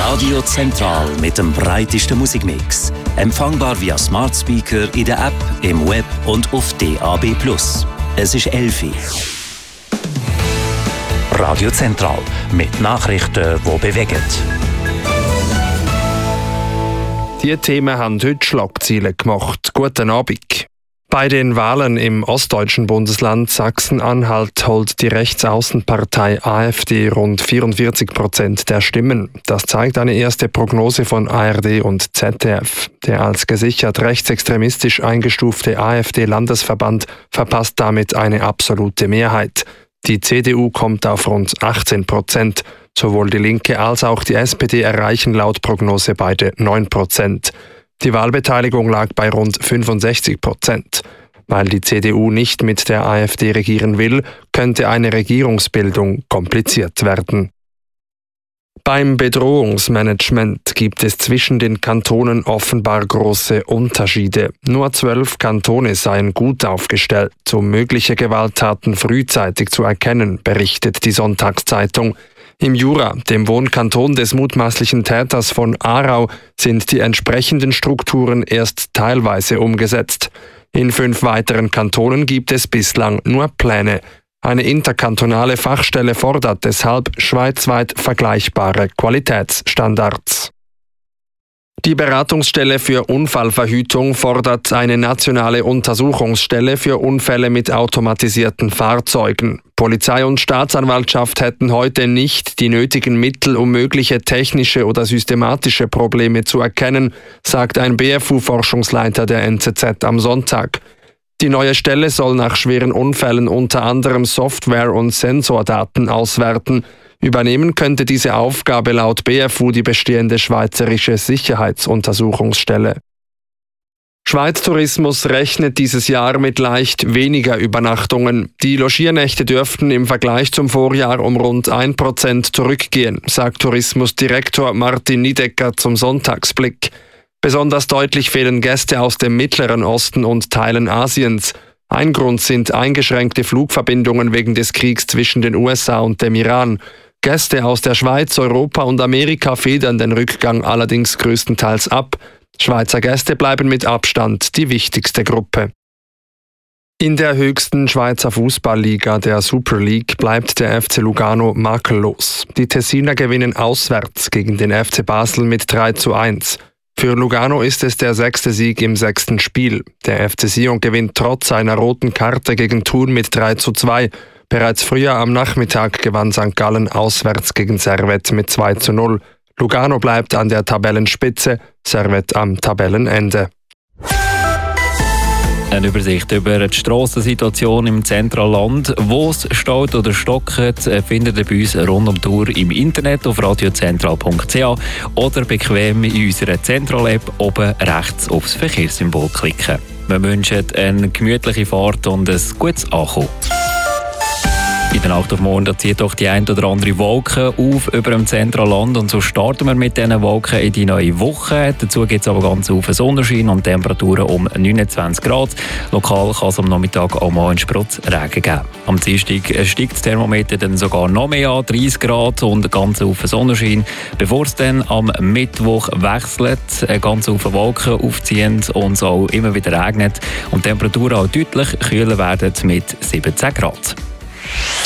Radio Zentral mit dem breitesten Musikmix. Empfangbar via Smart Speaker in der App, im Web und auf DAB+. Es ist 11 Uhr. Radio Zentral mit Nachrichten, die bewegen. Die Themen haben heute Schlagzeilen gemacht. Guten Abend. Bei den Wahlen im ostdeutschen Bundesland Sachsen-Anhalt holt die Rechtsaußenpartei AfD rund 44% der Stimmen. Das zeigt eine erste Prognose von ARD und ZDF. Der als gesichert rechtsextremistisch eingestufte AfD-Landesverband verpasst damit eine absolute Mehrheit. Die CDU kommt auf rund 18%. Sowohl die Linke als auch die SPD erreichen laut Prognose beide 9%. Die Wahlbeteiligung lag bei rund 65%. Weil die CDU nicht mit der AfD regieren will, könnte eine Regierungsbildung kompliziert werden. Beim Bedrohungsmanagement gibt es zwischen den Kantonen offenbar große Unterschiede. Nur 12 Kantone seien gut aufgestellt, um mögliche Gewalttaten frühzeitig zu erkennen, berichtet die Sonntagszeitung. Im Jura, dem Wohnkanton des mutmaßlichen Täters von Aarau, sind die entsprechenden Strukturen erst teilweise umgesetzt. In 5 weiteren Kantonen gibt es bislang nur Pläne. Eine interkantonale Fachstelle fordert deshalb schweizweit vergleichbare Qualitätsstandards. Die Beratungsstelle für Unfallverhütung fordert eine nationale Untersuchungsstelle für Unfälle mit automatisierten Fahrzeugen. Polizei und Staatsanwaltschaft hätten heute nicht die nötigen Mittel, um mögliche technische oder systematische Probleme zu erkennen, sagt ein BFU-Forschungsleiter der NZZ am Sonntag. Die neue Stelle soll nach schweren Unfällen unter anderem Software- und Sensordaten auswerten. Übernehmen könnte diese Aufgabe laut BFU die bestehende Schweizerische Sicherheitsuntersuchungsstelle. Schweiz Tourismus rechnet dieses Jahr mit leicht weniger Übernachtungen. Die Logiernächte dürften im Vergleich zum Vorjahr um rund 1% zurückgehen, sagt Tourismusdirektor Martin Niedecker zum Sonntagsblick. Besonders deutlich fehlen Gäste aus dem Mittleren Osten und Teilen Asiens. Ein Grund sind eingeschränkte Flugverbindungen wegen des Kriegs zwischen den USA und dem Iran. Gäste aus der Schweiz, Europa und Amerika federn den Rückgang allerdings größtenteils ab. Schweizer Gäste bleiben mit Abstand die wichtigste Gruppe. In der höchsten Schweizer Fußballliga, der Super League, bleibt der FC Lugano makellos. Die Tessiner gewinnen auswärts gegen den FC Basel mit 3:1. Für Lugano ist es der 6. Sieg im 6. Spiel. Der FC Sion gewinnt trotz einer roten Karte gegen Thun mit 3:2. Bereits früher am Nachmittag gewann St. Gallen auswärts gegen Servette mit 2:0. Lugano bleibt an der Tabellenspitze, Servette am Tabellenende. Eine Übersicht über die Strassensituation im Zentralland. Wo es steht oder stockt, findet ihr bei uns rund um die Uhr im Internet auf radiozentral.ch oder bequem in unserer Zentral-App oben rechts aufs Verkehrssymbol klicken. Wir wünschen eine gemütliche Fahrt und ein gutes Ankommen. In der Nacht auf morgen da zieht doch die ein oder andere Wolke auf über dem Zentralland und so starten wir mit diesen Wolken in die neue Woche. Dazu gibt es aber ganz viel Sonnenschein und Temperaturen um 29 Grad. Lokal kann es am Nachmittag auch mal einen Sprutz Regen geben. Am Dienstag steigt das Thermometer dann sogar noch mehr an, 30 Grad und ganz viel Sonnenschein. Bevor es dann am Mittwoch wechselt, ganz viele Wolken aufziehen und es auch immer wieder regnet und die Temperaturen auch deutlich kühler werden mit 17 Grad.